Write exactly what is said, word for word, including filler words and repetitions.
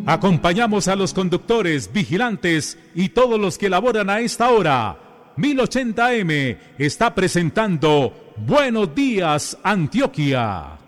Acompañamos a los conductores, vigilantes y todos los que laboran a esta hora. mil ochenta eme está presentando Buenos Días, Antioquia.